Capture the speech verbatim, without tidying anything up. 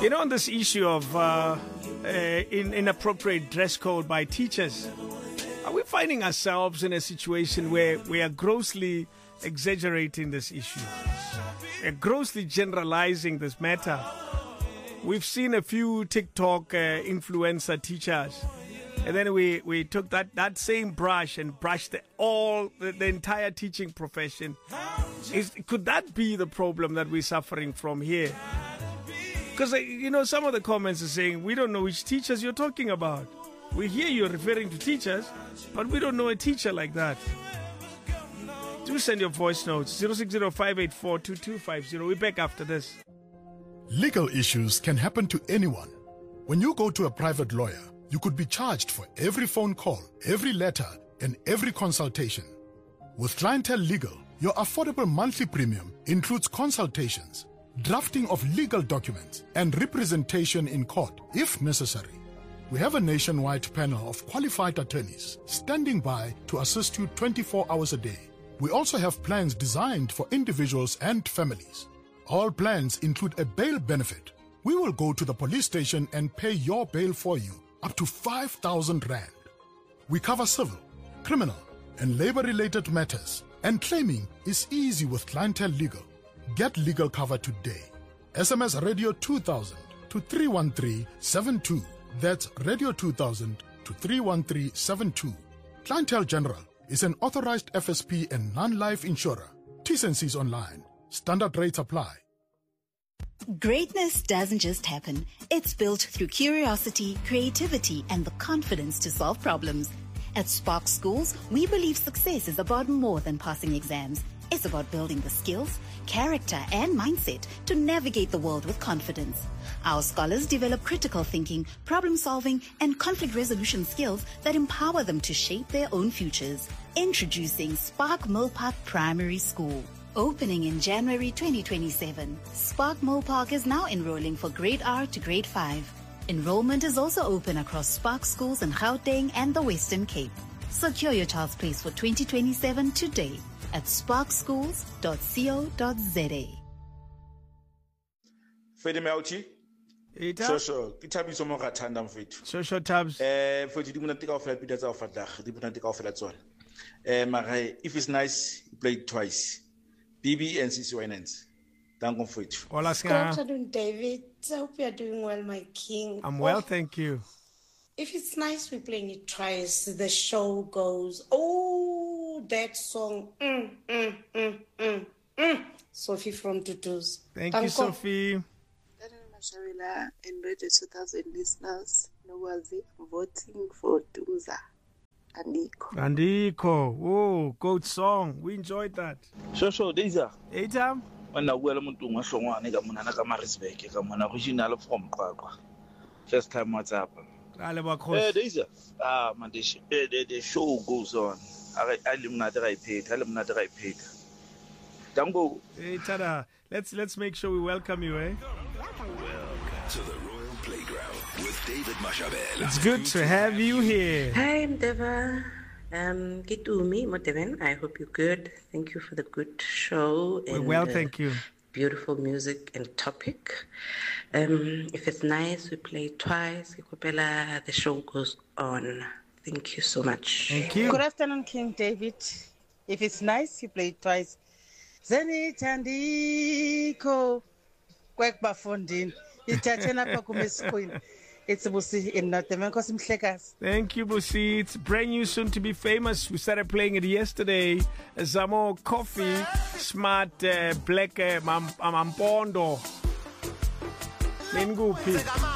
You know, on this issue of uh, uh, in, inappropriate dress code by teachers, are we finding ourselves in a situation where we are grossly exaggerating this issue? We're grossly generalizing this matter. We've seen a few TikTok uh, influencer teachers, and then we, we took that, that same brush and brushed the, all the, the entire teaching profession. Is, could that be the problem that we're suffering from here? Because, you know, some of the comments are saying, we don't know which teachers you're talking about. We hear you're referring to teachers, but we don't know a teacher like that. Do send your voice notes, zero six zero five eight four two two five zero. We're back after this. Legal issues can happen to anyone. When you go to a private lawyer, you could be charged for every phone call, every letter, and every consultation. With Clientele Legal, your affordable monthly premium includes consultations, drafting of legal documents, and representation in court if necessary. We have a nationwide panel of qualified attorneys standing by to assist you twenty-four hours a day. We also have plans designed for individuals and families. All plans include a bail benefit. We will go to the police station and pay your bail for you, up to five thousand rand. We cover civil, criminal, and labor-related matters, and claiming is easy with Clientele Legal. Get legal cover today. S M S Radio two thousand to three one three seven two. That's Radio two thousand to three one three seven two. Clientele General is an authorized F S P and non-life insurer. T's and C's online. Standard rates apply. Greatness doesn't just happen. It's built through curiosity, creativity, and the confidence to solve problems. At Spark Schools, we believe success is about more than passing exams. It's about building the skills, character, and mindset to navigate the world with confidence. Our scholars develop critical thinking, problem-solving, and conflict resolution skills that empower them to shape their own futures. Introducing Spark Millpark Primary School. Opening in January twenty twenty-seven, Spark Millpark is now enrolling for Grade R to Grade five. Enrollment is also open across Spark Schools in Gauteng and the Western Cape. Secure your child's place for twenty twenty-seven today at spark schools dot co dot za. Fedi Melchi. So so, kitabiso mo ga thanda mfethu. So so tabs. Eh for di mona tika ofela pida tsa ofada, di mona tika ofela tsona. Eh mara if it's nice, you play it twice. B B and C C Winans. Thank you mfethu. Hola Good afternoon, David. I hope you are doing well, my king. I'm well, oh, thank you. If it's nice, we're playing it twice. The show goes, oh, that song. Mm, mm, mm, mm, mm. Sophie from Tutus. Thank you, Sophie. Mashavila and Radio two thousand listeners, Nowazi voting for Duza. Andiko. Andiko. Oh, good song. We enjoyed that. So so Deza. Hey Tam. Wana uwela muntu ngashongwane ka mona na ka Maritzburg ka mona original from Qwaqwa. First time what's up. Ale bakhosi. Eh Deza. Ah man the, the the show goes on. I I limnate ga ipheta, I limnate ga ipheta. Dango. Hey Tada. Let's let's make sure we welcome you, eh? Welcome to the Royal Playground with David Mashabela. It's good to have you here. Hi, I'm Deva. Um, Kitumi Moteven. I hope you're good. Thank you for the good show. We're and, well, uh, thank you. Beautiful music and topic. Um, if it's nice, we play twice. The show goes on. Thank you so much. Thank you. Good afternoon, King David. If it's nice, you play it twice. Zeni Tandiko. Kwek bafondini. Ithathena apha kuMesqueen. It's Busi in Northern Mhlekas. Thank you, Busi. It's brand new, soon to be famous. We started playing it yesterday. Zamo Coffee, Smart uh, Black uh, Mam- Mampondo. Lenguphi.